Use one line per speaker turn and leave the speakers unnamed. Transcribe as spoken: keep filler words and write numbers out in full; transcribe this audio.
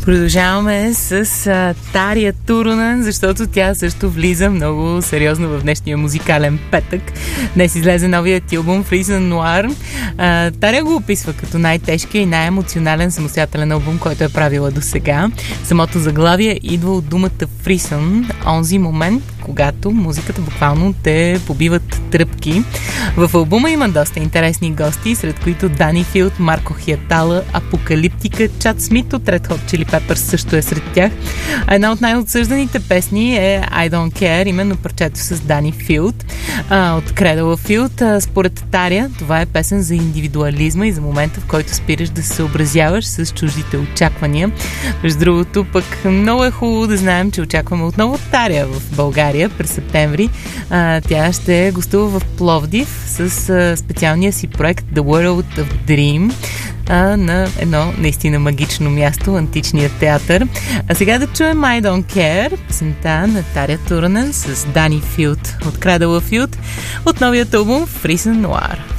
Продължаваме с а, Таря Туруnen, защото тя също влиза много сериозно в днешния музикален петък. Днес излезе новият албум Frisson Noir. А, Таря го описва като най-тежкия и най-емоционален самостоятелен албум, който е правила до сега. Самото заглавие идва от думата Frisson, онзи момент, когато музиката буквално те побиват тръпки. В албума има доста интересни гости, сред които Дани Филд, Марко Хиатала, Апокалиптика, Чад Смит от Red Hot Chili Peppers също е сред тях. Една от най-отсъжданите песни е I Don't Care, именно парчето с Дани Филд а, от Cradle of Filth. А, според Таря, това е песен за индивидуализма и за момента, в който спираш да се съобразяваш с чуждите очаквания. Между другото, пък много е хубаво да знаем, че очакваме отново Таря в България през септември. А, тя ще гостува в Пловдив с а, специалния си проект The World of Dream а, на едно наистина магично място, античния театър. А сега да чуем I Don't Care, песента на Таря Туруnen с Дани Филд от Cradle of Filth от новият албум Frisson Noir.